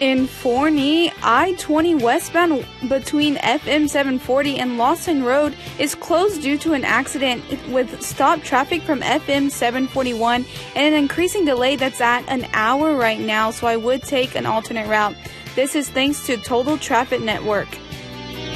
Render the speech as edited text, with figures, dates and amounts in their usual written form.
In Forney, I-20 westbound between FM 740 and Lawson Road is closed due to an accident with stopped traffic from FM 741 and an increasing delay that's at an hour right now, so I would take an alternate route. This is thanks to Total Traffic Network.